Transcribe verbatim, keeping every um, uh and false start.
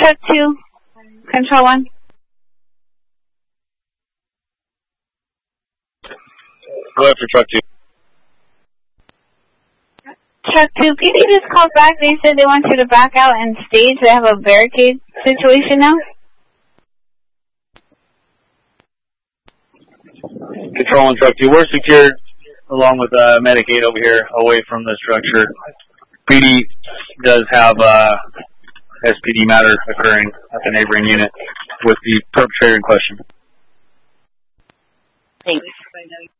Truck two, Control one. Go after Truck two. Truck two, P D just called back. They said they want you to back out and stage. They have a barricade situation now. Control one, Truck two. We're secured along with uh, Medicaid over here away from the structure. P D does have uh, S P D matter occurring at the neighboring unit with the perpetrator in question. Thanks.